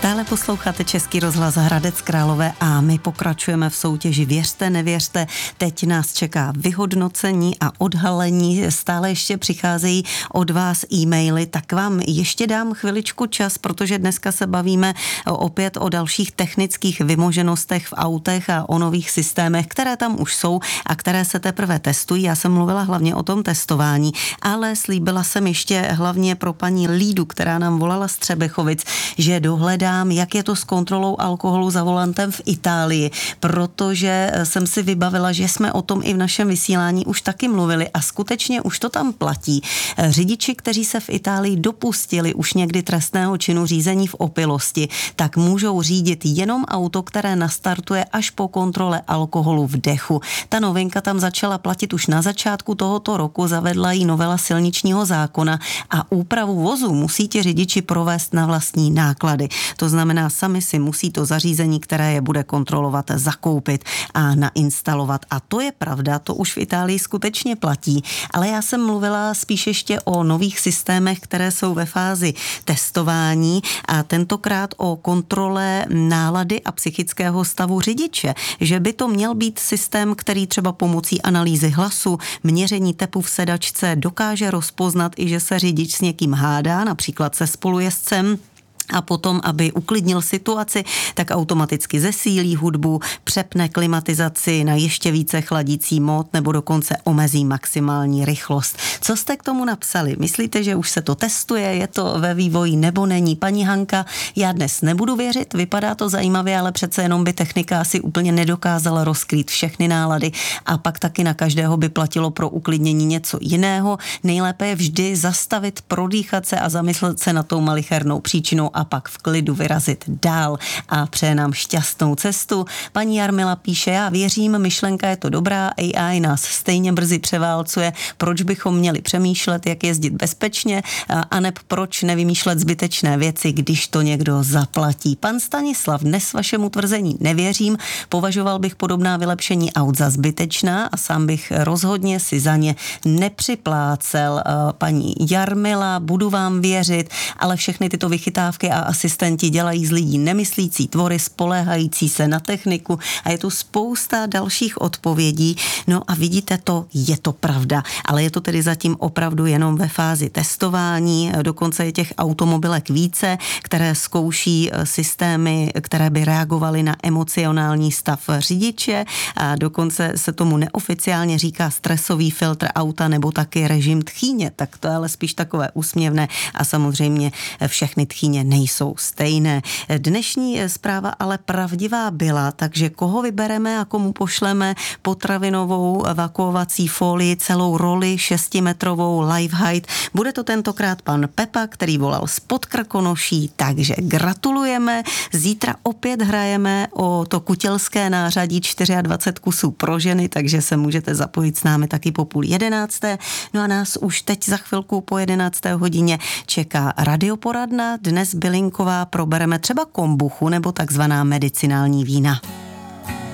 Stále posloucháte Český rozhlas Hradec Králové a my pokračujeme v soutěži Věřte, nevěřte. Teď nás čeká vyhodnocení a odhalení. Stále ještě přicházejí od vás e-maily, tak vám ještě dám chviličku čas, protože dneska se bavíme opět o dalších technických vymoženostech v autech a o nových systémech, které tam už jsou a které se teprve testují. Já jsem mluvila hlavně o tom testování, ale slíbila jsem ještě hlavně pro paní Lídu, která nám volala z Třebechovic, že dohledám, jak je to s kontrolou alkoholu za volantem v Itálii, protože jsem si vybavila, že jsme o tom i v našem vysílání už taky mluvili a skutečně už to tam platí. Řidiči, kteří se v Itálii dopustili už někdy trestného činu řízení v opilosti, tak můžou řídit jenom auto, které nastartuje až po kontrole alkoholu v dechu. Ta novinka tam začala platit už na začátku tohoto roku, zavedla ji novela silničního zákona a úpravu vozu musí ti řidiči provést na vlastní náklady. To znamená, sami si musí to zařízení, které je bude kontrolovat, zakoupit a nainstalovat. A to je pravda, to už v Itálii skutečně platí, ale já jsem mluvila spíš ještě o nových systémech, které jsou ve fázi testování a tentokrát o kontrole nálady a psychického stavu řidiče, že by to měl být systém, který třeba pomocí analýzy hlasu, měření tepu v sedačce dokáže rozpoznat i, že se řidič s někým hádá, například se spolujezdcem, a potom, aby uklidnil situaci, tak automaticky zesílí hudbu, přepne klimatizaci na ještě více chladící mód nebo dokonce omezí maximální rychlost. Co jste k tomu napsali? Myslíte, že už se to testuje, je to ve vývoji nebo není? Paní Hanka, já dnes nebudu věřit, vypadá to zajímavě, ale přece jenom by technika asi úplně nedokázala rozkrýt všechny nálady a pak taky na každého by platilo pro uklidnění něco jiného. Nejlépe je vždy zastavit, prodýchat se a zamyslet se na tou malichernou příčinou a pak v klidu vyrazit dál a přeje nám šťastnou cestu. Paní Jarmila píše, já věřím, myšlenka je to dobrá, AI nás stejně brzy převálcuje, proč bychom měli přemýšlet, jak jezdit bezpečně, aneb proč nevymýšlet zbytečné věci, když to někdo zaplatí. Pan Stanislav, dnes vašemu tvrzení nevěřím, považoval bych podobná vylepšení aut za zbytečná a sám bych rozhodně si za ně nepřiplácel. Paní Jarmila, budu vám věřit, ale všechny tyto vychytávky a asistenti dělají z lidí nemyslící tvory, spoléhající se na techniku a je tu spousta dalších odpovědí. No a vidíte to, je to pravda, ale je to tedy zatím opravdu jenom ve fázi testování, dokonce je těch automobilek více, které zkouší systémy, které by reagovaly na emocionální stav řidiče a dokonce se tomu neoficiálně říká stresový filtr auta nebo taky režim tchýně, tak to je ale spíš takové úsměvné a samozřejmě všechny tchýně nejsou stejné. Dnešní zpráva ale pravdivá byla, takže koho vybereme a komu pošleme potravinovou vakuovací folii, celou roli 6metrovou Live Height. Bude to tentokrát pan Pepa, který volal z Podkrkonoší, takže gratulujeme. Zítra opět hrajeme o to kutělské nářadí 24 kusů pro ženy, takže se můžete zapojit s námi taky po 10:30. No a nás už teď za chvilku po 11. hodině čeká radioporadna. Dnes bylinková, probereme třeba kombuchu nebo takzvaná medicinální vína.